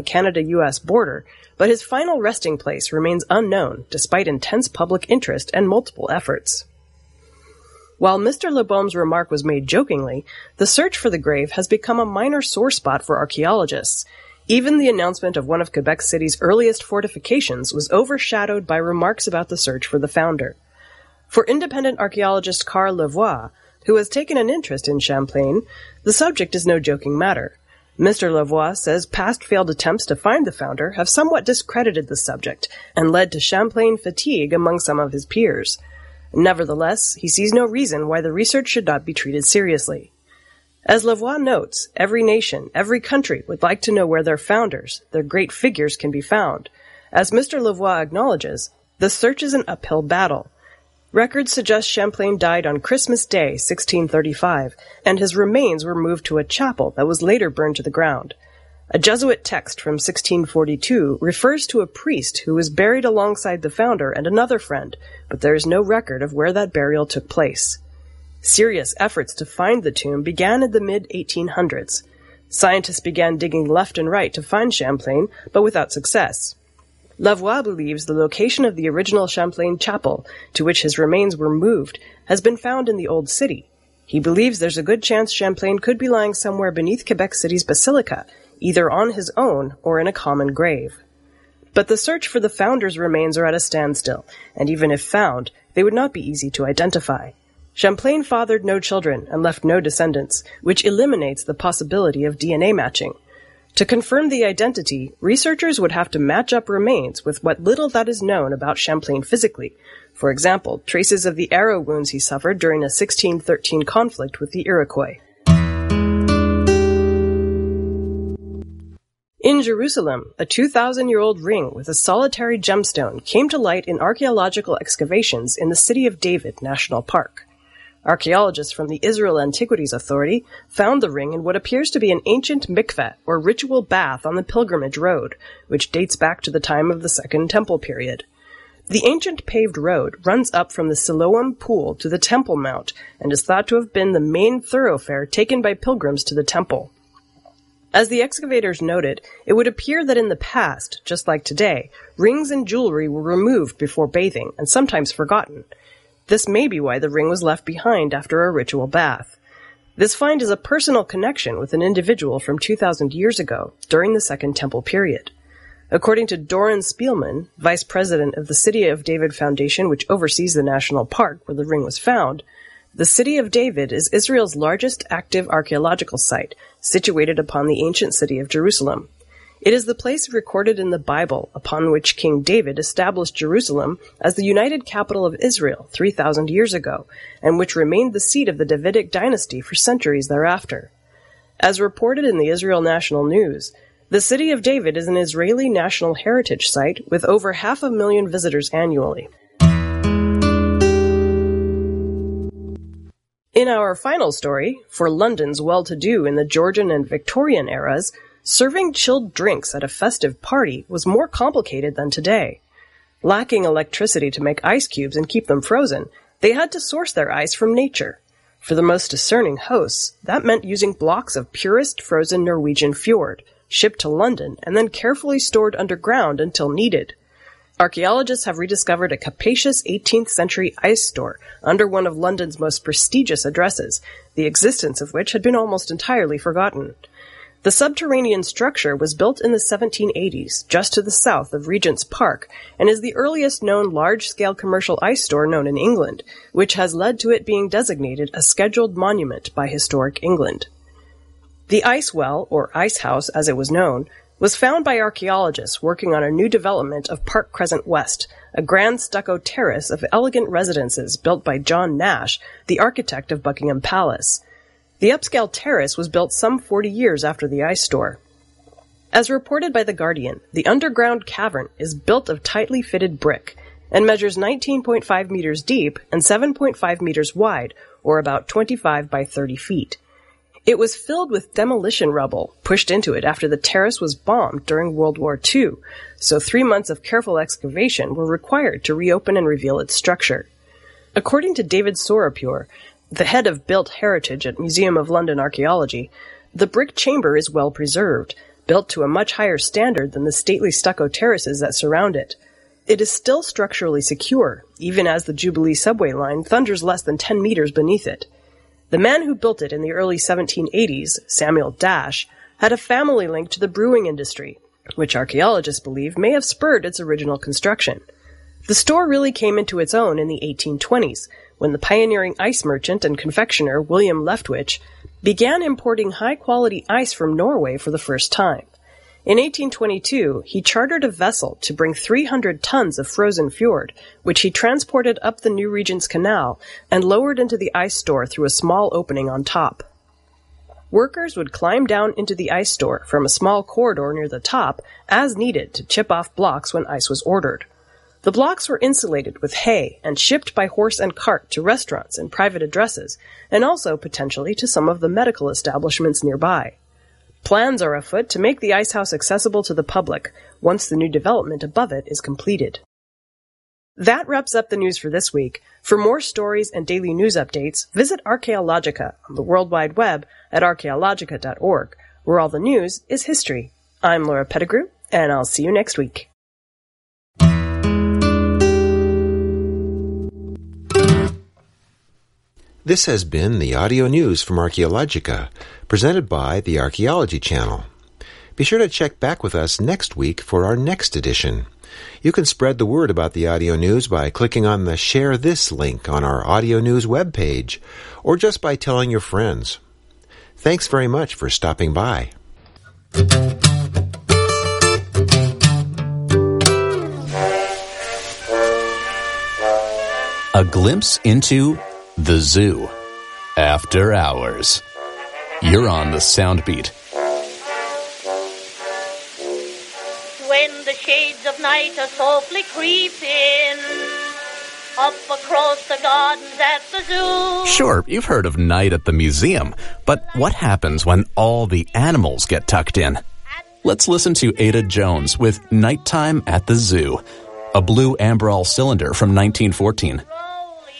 Canada-US border, but his final resting place remains unknown despite intense public interest and multiple efforts. While Mr. Le Beaume's remark was made jokingly, the search for the grave has become a minor sore spot for archaeologists. Even the announcement of one of Quebec City's earliest fortifications was overshadowed by remarks about the search for the founder. For independent archaeologist Carl Lavoie, who has taken an interest in Champlain, the subject is no joking matter. Mr. Lavoie says past failed attempts to find the founder have somewhat discredited the subject and led to Champlain fatigue among some of his peers. Nevertheless, he sees no reason why the research should not be treated seriously. As Lavoie notes, every nation, every country would like to know where their founders, their great figures, can be found. As Mr. Lavoie acknowledges, the search is an uphill battle. Records suggest Champlain died on Christmas Day, 1635, and his remains were moved to a chapel that was later burned to the ground. A Jesuit text from 1642 refers to a priest who was buried alongside the founder and another friend, but there is no record of where that burial took place. Serious efforts to find the tomb began in the mid-1800s. Scientists began digging left and right to find Champlain, but without success. Lavoie believes the location of the original Champlain chapel, to which his remains were moved, has been found in the Old City. He believes there's a good chance Champlain could be lying somewhere beneath Quebec City's basilica, either on his own or in a common grave. But the search for the founder's remains are at a standstill, and even if found, they would not be easy to identify. Champlain fathered no children and left no descendants, which eliminates the possibility of DNA matching. To confirm the identity, researchers would have to match up remains with what little that is known about Champlain physically. For example, traces of the arrow wounds he suffered during a 1613 conflict with the Iroquois. In Jerusalem, a 2,000-year-old ring with a solitary gemstone came to light in archaeological excavations in the City of David National Park. Archaeologists from the Israel Antiquities Authority found the ring in what appears to be an ancient mikveh, or ritual bath on the pilgrimage road, which dates back to the time of the Second Temple period. The ancient paved road runs up from the Siloam Pool to the Temple Mount and is thought to have been the main thoroughfare taken by pilgrims to the temple. As the excavators noted, it would appear that in the past, just like today, rings and jewelry were removed before bathing and sometimes forgotten. This may be why the ring was left behind after a ritual bath. This find is a personal connection with an individual from 2,000 years ago, during the Second Temple period. According to Doran Spielman, vice president of the City of David Foundation, which oversees the national park where the ring was found, the City of David is Israel's largest active archaeological site, situated upon the ancient city of Jerusalem. It is the place recorded in the Bible upon which King David established Jerusalem as the united capital of Israel 3,000 years ago, and which remained the seat of the Davidic dynasty for centuries thereafter. As reported in the Israel National News, the City of David is an Israeli National Heritage Site with over 500,000 visitors annually. In our final story, for London's well-to-do in the Georgian and Victorian eras, serving chilled drinks at a festive party was more complicated than today. Lacking electricity to make ice cubes and keep them frozen, they had to source their ice from nature. For the most discerning hosts, that meant using blocks of purest frozen Norwegian fjord, shipped to London and then carefully stored underground until needed. Archaeologists have rediscovered a capacious 18th century ice store under one of London's most prestigious addresses, the existence of which had been almost entirely forgotten. The subterranean structure was built in the 1780s, just to the south of Regent's Park, and is the earliest known large-scale commercial ice store known in England, which has led to it being designated a scheduled monument by Historic England. The Ice Well, or Ice House as it was known, was found by archaeologists working on a new development of Park Crescent West, a grand stucco terrace of elegant residences built by John Nash, the architect of Buckingham Palace. The upscale terrace was built some 40 years after the ice store. As reported by The Guardian, the underground cavern is built of tightly fitted brick and measures 19.5 meters deep and 7.5 meters wide, or about 25 by 30 feet. It was filled with demolition rubble pushed into it after the terrace was bombed during World War II, so 3 months of careful excavation were required to reopen and reveal its structure. According to David Sorapur, the head of Built Heritage at Museum of London Archaeology, the brick chamber is well preserved, built to a much higher standard than the stately stucco terraces that surround it. It is still structurally secure, even as the Jubilee subway line thunders less than 10 meters beneath it. The man who built it in the early 1780s, Samuel Dash, had a family link to the brewing industry, which archaeologists believe may have spurred its original construction. The store really came into its own in the 1820s, when the pioneering ice merchant and confectioner William Leftwich began importing high-quality ice from Norway for the first time. In 1822, he chartered a vessel to bring 300 tons of frozen fjord, which he transported up the New Regent's Canal and lowered into the ice store through a small opening on top. Workers would climb down into the ice store from a small corridor near the top as needed to chip off blocks when ice was ordered. The blocks were insulated with hay and shipped by horse and cart to restaurants and private addresses, and also potentially to some of the medical establishments nearby. Plans are afoot to make the ice house accessible to the public once the new development above it is completed. That wraps up the news for this week. For more stories and daily news updates, visit Archaeologica on the World Wide Web at archaeologica.org, where all the news is history. I'm Laura Pettigrew, and I'll see you next week. This has been the audio news from Archaeologica, presented by the Archaeology Channel. Be sure to check back with us next week for our next edition. You can spread the word about the audio news by clicking on the Share This link on our audio news webpage, or just by telling your friends. Thanks very much for stopping by. A glimpse into the zoo. After hours. You're on the Soundbeat. When the shades of night are softly creeping up across the gardens at the zoo. Sure, you've heard of night at the museum, but what happens when all the animals get tucked in? Let's listen to Ada Jones with Nighttime at the Zoo, a blue Ambrol cylinder from 1914.